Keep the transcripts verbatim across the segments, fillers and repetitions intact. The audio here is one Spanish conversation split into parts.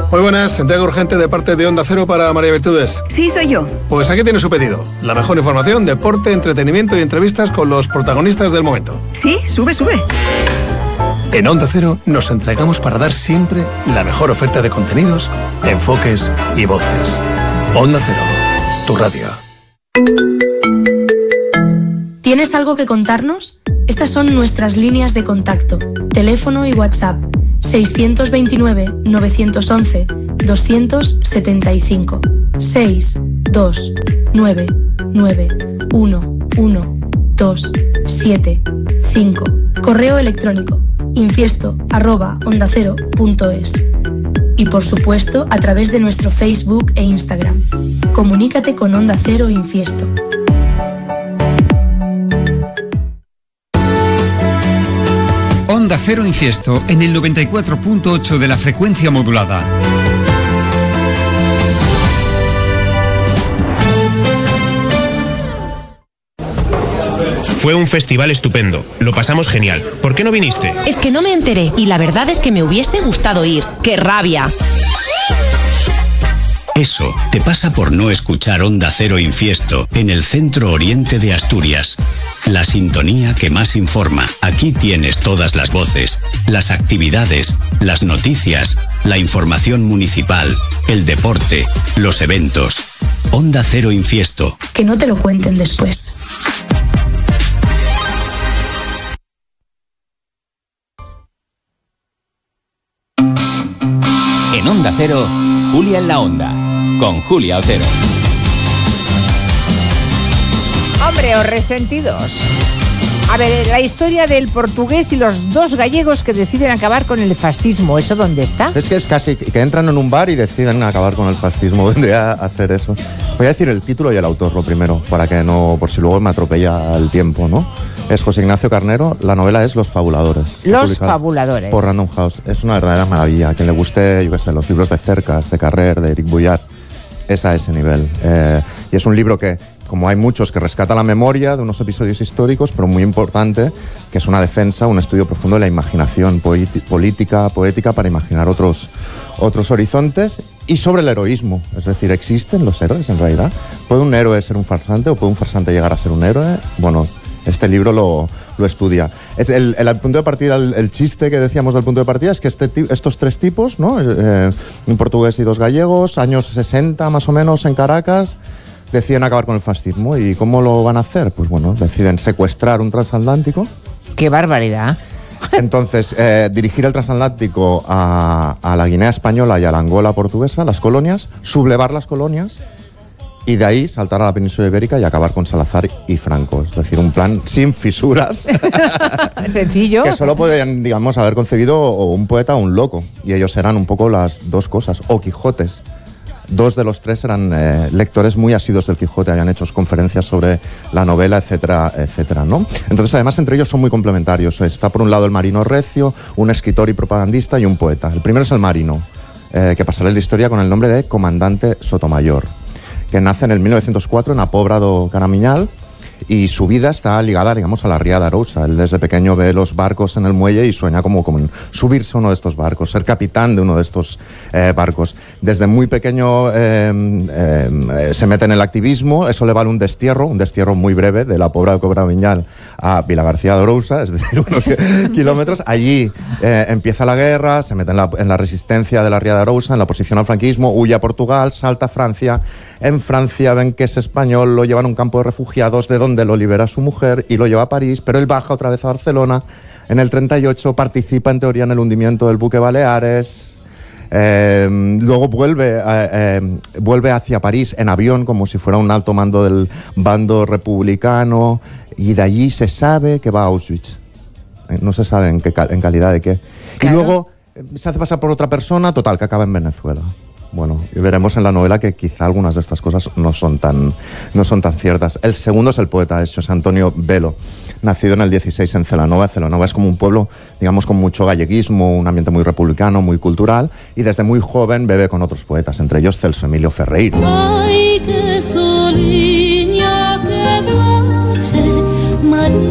Muy buenas, entrega urgente de parte de Onda Cero para María Virtudes. Sí, soy yo. Pues aquí tiene su pedido. La mejor información, deporte, entretenimiento y entrevistas con los protagonistas del momento. Sí, sube, sube. En Onda Cero nos entregamos para dar siempre la mejor oferta de contenidos, enfoques y voces. Onda Cero, tu radio. ¿Tienes algo que contarnos? Estas son nuestras líneas de contacto, teléfono y WhatsApp. seiscientos veintinueve, novecientos once, doscientos setenta y cinco. seis, dos, nueve, nueve, uno, uno, dos, siete, cinco. Correo electrónico infiesto arroba onda cero punto es. Y por supuesto a través de nuestro Facebook e Instagram. Comunícate con Onda Cero Infiesto. Onda Cero Infiesto en el noventa y cuatro punto ocho de la frecuencia modulada. Fue un festival estupendo, lo pasamos genial. ¿Por qué no viniste? Es que no me enteré y la verdad es que me hubiese gustado ir. ¡Qué rabia! Eso te pasa por no escuchar Onda Cero Infiesto en el centro oriente de Asturias. La sintonía que más informa. Aquí tienes todas las voces, las actividades, las noticias, la información municipal, el deporte, los eventos. Onda Cero Infiesto. Que no te lo cuenten después. En Onda Cero, Julia en la Onda, con Julia Otero. Hombre, os resentidos. A ver, la historia del portugués y los dos gallegos que deciden acabar con el fascismo, ¿eso dónde está? Es que es casi que entran en un bar y deciden acabar con el fascismo. Vendría a ser eso. Voy a decir el título y el autor lo primero, para que no, por si luego me atropella el tiempo, ¿no? Es José Ignacio Carnero, la novela es Los Fabuladores. Los Fabuladores. Por Random House. Es una verdadera maravilla. A quien le guste, yo qué sé, los libros de Cercas, de Carrer, de Eric Boullard, es a ese nivel. Eh, y es un libro que, como hay muchos, que rescata la memoria de unos episodios históricos, pero muy importante, que es una defensa, un estudio profundo de la imaginación política, poética, para imaginar otros, otros horizontes, y sobre el heroísmo. Es decir, ¿existen los héroes en realidad? ¿Puede un héroe ser un farsante o puede un farsante llegar a ser un héroe? Bueno, este libro lo, lo estudia. Es el, el, el punto de partida, el, el chiste que decíamos del punto de partida es que este, estos tres tipos, ¿no? Eh, un portugués y dos gallegos, años sesenta más o menos en Caracas, deciden acabar con el fascismo. ¿Y cómo lo van a hacer? Pues bueno, deciden secuestrar un transatlántico. ¡Qué barbaridad! Entonces, eh, dirigir el transatlántico a, a la Guinea Española y a la Angola portuguesa, las colonias, sublevar las colonias, y de ahí saltar a la península ibérica y acabar con Salazar y Franco. Es decir, un plan sin fisuras. Sencillo. Que solo podrían, digamos, haber concebido un poeta o un loco. Y ellos eran un poco las dos cosas. O Quijotes. Dos de los tres eran eh, lectores muy asiduos del Quijote, habían hecho conferencias sobre la novela, etcétera, etcétera, ¿no? Entonces, además, entre ellos son muy complementarios. Está, por un lado, el marino recio, un escritor y propagandista, y un poeta. El primero es el marino, eh, que pasará en la historia con el nombre de Comandante Sotomayor, que nace en el mil novecientos cuatro en Apobra do Caramiñal, y su vida está ligada, digamos, a la Ría de Arousa. Él desde pequeño ve los barcos en el muelle y sueña como, como en subirse a uno de estos barcos, ser capitán de uno de estos eh, barcos. Desde muy pequeño eh, eh, se mete en el activismo, eso le vale un destierro, un destierro muy breve, de la Pobra de Caramiñal a Vilagarcía de Arousa, es decir, unos kilómetros. Allí eh, empieza la guerra, se mete en la, en la resistencia de la Ría de Arousa, en la oposición al franquismo, huye a Portugal, salta a Francia. En Francia ven que es español, lo llevan a un campo de refugiados, de donde lo libera su mujer y lo lleva a París, pero él baja otra vez a Barcelona. En el treinta y ocho participa en teoría en el hundimiento del buque Baleares. Eh, luego vuelve, eh, eh, vuelve hacia París en avión, como si fuera un alto mando del bando republicano, y de allí se sabe que va a Auschwitz. Eh, no se sabe en, qué, en calidad de qué. Claro. Y luego eh, se hace pasar por otra persona, total, que acaba en Venezuela. Bueno, y veremos en la novela que quizá algunas de estas cosas no son tan, no son tan ciertas. El segundo es el poeta, es José Antonio Velo, nacido en el dieciséis en Celanova. Celanova es como un pueblo, digamos, con mucho galleguismo, un ambiente muy republicano, muy cultural, y desde muy joven bebe con otros poetas, entre ellos Celso Emilio Ferreiro. Ay, que soliña, que duache,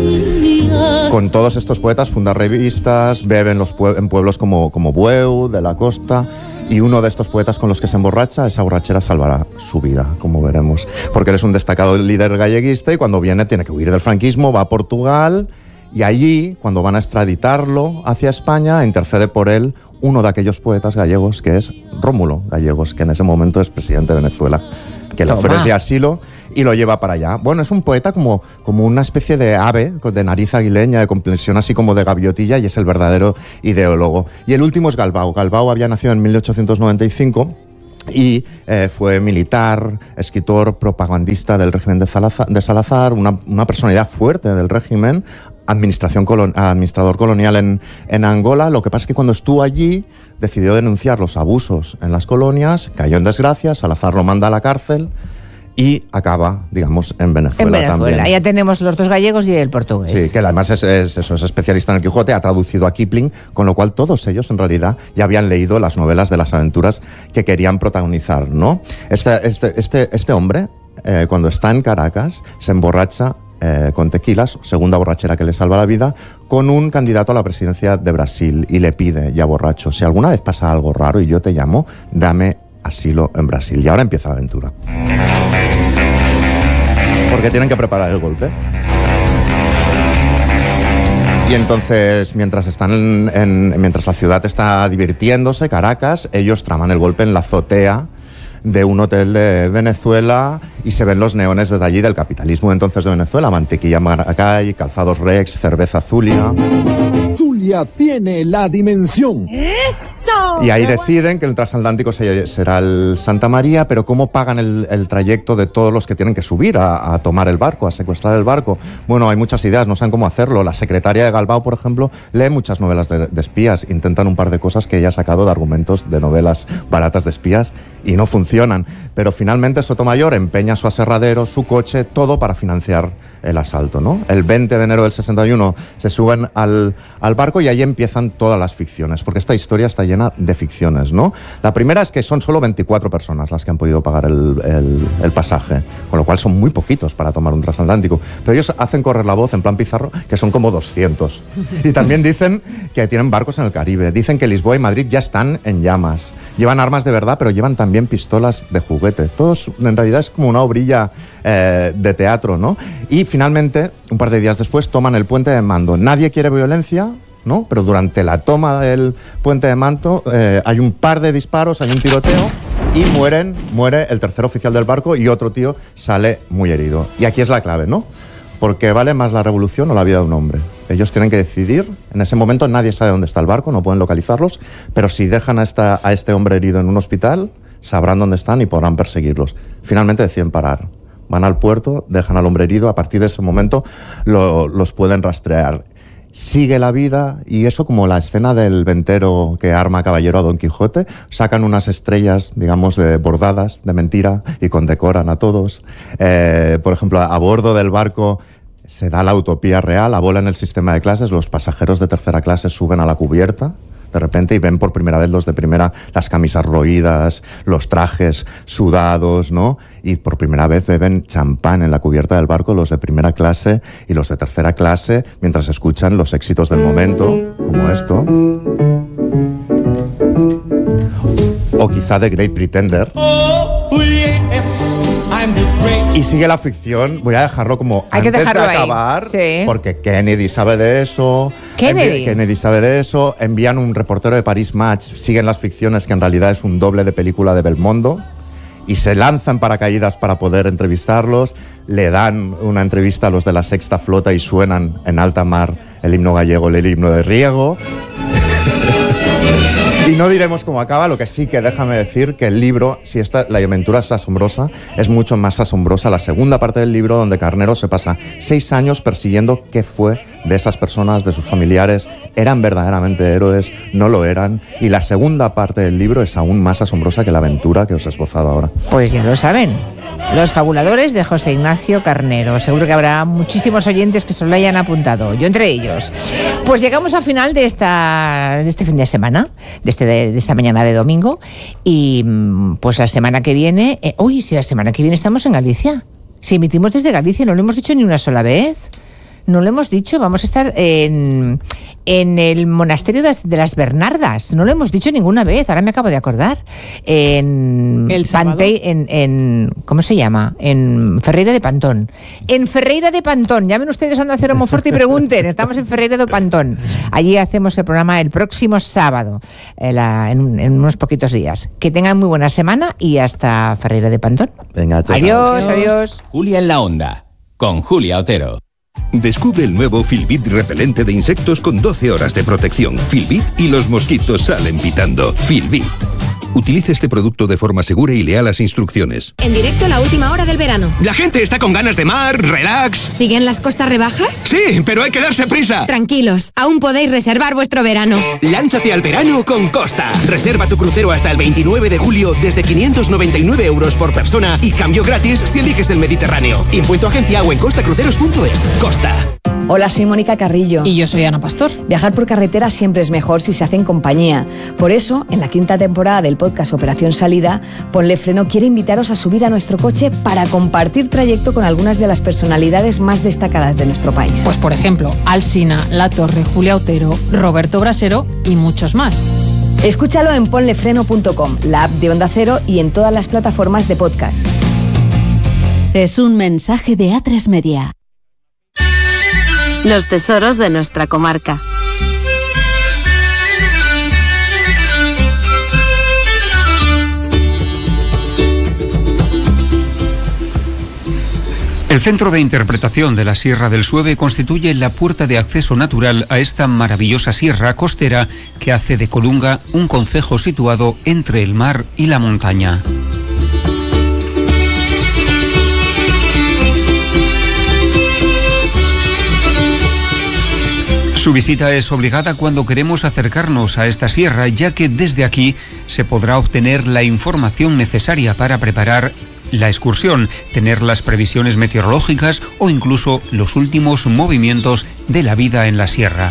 María. Con todos estos poetas funda revistas, bebe en, los pue- en pueblos como, como Bueu, de la Costa. Y uno de estos poetas con los que se emborracha, esa borrachera salvará su vida, como veremos. Porque él es un destacado líder galleguista y cuando viene tiene que huir del franquismo, va a Portugal y allí, cuando van a extraditarlo hacia España, intercede por él uno de aquellos poetas gallegos que es Rómulo Gallegos, que en ese momento es presidente de Venezuela, que le ofrece asilo y lo lleva para allá. Bueno, es un poeta como, como una especie de ave, de nariz aguileña, de complexión así como de gaviotilla, y es el verdadero ideólogo. Y el último es Galbao. Galbao había nacido en mil ochocientos noventa y cinco y eh, fue militar, escritor, propagandista del régimen de Salazar, de Salazar una, una personalidad fuerte del régimen, administración colon, administrador colonial en, en Angola. Lo que pasa es que cuando estuvo allí decidió denunciar los abusos en las colonias, cayó en desgracia, Salazar lo manda a la cárcel y acaba, digamos, en Venezuela, en Venezuela. también. Ya tenemos los dos gallegos y el portugués. Sí, que además es, es, eso, es especialista en el Quijote, ha traducido a Kipling, con lo cual todos ellos en realidad ya habían leído las novelas de las aventuras que querían protagonizar, ¿no? Este, este, este, este hombre, eh, cuando está en Caracas, se emborracha Eh, con tequilas, segunda borrachera que le salva la vida, con un candidato a la presidencia de Brasil y le pide, ya borracho, si alguna vez pasa algo raro y yo te llamo, dame asilo en Brasil. Y ahora empieza la aventura. Porque tienen que preparar el golpe. Y entonces, mientras están en, en, mientras la ciudad está divirtiéndose, Caracas, ellos traman el golpe en la azotea de un hotel de Venezuela y se ven los neones desde allí del capitalismo entonces de Venezuela, mantequilla Maracay, calzados Rex, cerveza Zulia. Zulia tiene la dimensión. ¡Eso! Y ahí deciden que el transatlántico será el Santa María, pero ¿cómo pagan el, el trayecto de todos los que tienen que subir a, a tomar el barco, a secuestrar el barco? Bueno, hay muchas ideas, no saben cómo hacerlo. La secretaria de Galbao, por ejemplo, lee muchas novelas de, de espías, intentan un par de cosas que ella ha sacado de argumentos de novelas baratas de espías y no funcionan. Pero finalmente Sotomayor empeña su aserradero, su coche, todo para financiar el asalto, ¿no? El veinte de enero del sesenta y uno se suben al, al barco y ahí empiezan todas las ficciones, porque esta historia está llena de ficciones, ¿no? La primera es que son solo veinticuatro personas las que han podido pagar el, el, el pasaje, con lo cual son muy poquitos para tomar un transatlántico. Pero ellos hacen correr la voz en plan Pizarro, que son como doscientos. Y también dicen que tienen barcos en el Caribe. Dicen que Lisboa y Madrid ya están en llamas. Llevan armas de verdad, pero llevan también pistolas de juguete. Todos, en realidad, es como una obrilla eh, de teatro, ¿no? Y finalmente, un par de días después, toman el puente de Mando. Nadie quiere violencia, ¿no? Pero durante la toma del puente de Mando eh, hay un par de disparos, hay un tiroteo y mueren, muere el tercer oficial del barco y otro tío sale muy herido. Y aquí es la clave, ¿no? Porque vale más la revolución o la vida de un hombre. Ellos tienen que decidir. En ese momento nadie sabe dónde está el barco, no pueden localizarlos, pero si dejan a, esta, a este hombre herido en un hospital, sabrán dónde están y podrán perseguirlos. Finalmente deciden parar. Van al puerto, dejan al hombre herido, a partir de ese momento lo, los pueden rastrear. Sigue la vida y eso, como la escena del ventero que arma caballero a Don Quijote, sacan unas estrellas, digamos, de bordadas de mentira y condecoran a todos. Eh, por ejemplo, a bordo del barco se da la utopía real, abolan el sistema de clases, los pasajeros de tercera clase suben a la cubierta de repente y ven por primera vez los de primera las camisas roídas, los trajes sudados, ¿no? Y por primera vez beben champán en la cubierta del barco los de primera clase y los de tercera clase mientras escuchan los éxitos del momento, como esto. O quizá The Great Pretender. Y sigue la ficción, voy a dejarlo como Hay antes que dejarlo de ahí. acabar, Sí. porque Kennedy sabe de eso. Kennedy. Envi- Kennedy sabe de eso. Envían un reportero de Paris Match, siguen las ficciones que en realidad es un doble de película de Belmondo y se lanzan paracaídas para poder entrevistarlos. Le dan una entrevista a los de la Sexta Flota y suenan en alta mar el himno gallego, el himno de Riego. Y no diremos cómo acaba, lo que sí que déjame decir que el libro, si esta, la aventura es asombrosa, es mucho más asombrosa la segunda parte del libro, donde Carnero se pasa seis años persiguiendo qué fue de esas personas, de sus familiares, eran verdaderamente héroes, no lo eran, y la segunda parte del libro es aún más asombrosa que la aventura que os he esbozado ahora. Pues ya lo saben. Los fabuladores de José Ignacio Carnero. Seguro que habrá muchísimos oyentes que se lo hayan apuntado, yo entre ellos. Pues llegamos al final de, esta, de este fin de semana, de, este, de, de esta mañana de domingo, y pues la semana que viene, eh, uy, si la semana que viene estamos en Galicia, si emitimos desde Galicia, no lo hemos dicho ni una sola vez. no lo hemos dicho, vamos a estar en, en el monasterio de, de las Bernardas, no lo hemos dicho ninguna vez, ahora me acabo de acordar. En ¿El sábado? Pantei, en, en ¿cómo se llama? En Ferreira de Pantón. En Ferreira de Pantón, llamen ustedes a Onda Cero Monforte y pregunten, estamos en Ferreira de Pantón. Allí hacemos el programa el próximo sábado, en, la, en, en unos poquitos días. Que tengan muy buena semana y hasta Ferreira de Pantón. Venga, chao, adiós, chao. adiós. Julia en la Onda, con Julia Otero. Descubre el nuevo Filbit repelente de insectos con doce horas de protección. Filbit y los mosquitos salen pitando. Filbit. Utilice este producto de forma segura y lea las instrucciones. En directo la última hora del verano. La gente está con ganas de mar, relax. ¿Siguen las costas rebajas? Sí, pero hay que darse prisa. Tranquilos, aún podéis reservar vuestro verano. Lánzate al verano con Costa. Reserva tu crucero hasta el veintinueve de julio desde quinientos noventa y nueve euros por persona y cambio gratis si eliges el Mediterráneo. Impuesto agencia o en costacruceros punto es. Costa. Hola, soy Mónica Carrillo. Y yo soy Ana Pastor. Viajar por carretera siempre es mejor si se hace en compañía. Por eso, en la quinta temporada del podcast Operación Salida, Ponle Freno quiere invitaros a subir a nuestro coche para compartir trayecto con algunas de las personalidades más destacadas de nuestro país. Pues por ejemplo, Alsina, La Torre, Julia Otero, Roberto Brasero y muchos más. Escúchalo en ponle freno punto com, la app de Onda Cero y en todas las plataformas de podcast. Es un mensaje de A tres Media. Los tesoros de nuestra comarca. El Centro de Interpretación de la Sierra del Sueve constituye la puerta de acceso natural a esta maravillosa sierra costera que hace de Colunga un concejo situado entre el mar y la montaña. Su visita es obligada cuando queremos acercarnos a esta sierra, ya que desde aquí se podrá obtener la información necesaria para preparar la excursión, tener las previsiones meteorológicas o incluso los últimos movimientos de la vida en la sierra.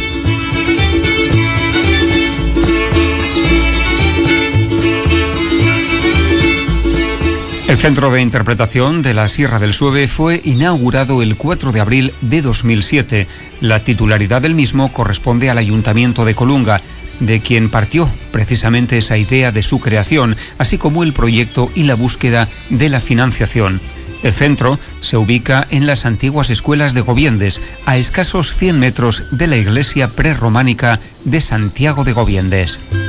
El Centro de Interpretación de la Sierra del Sueve fue inaugurado el cuatro de abril de dos mil siete. La titularidad del mismo corresponde al Ayuntamiento de Colunga, de quien partió precisamente esa idea de su creación, así como el proyecto y la búsqueda de la financiación. El centro se ubica en las antiguas escuelas de Gobiendes, a escasos cien metros de la iglesia prerrománica de Santiago de Gobiendes.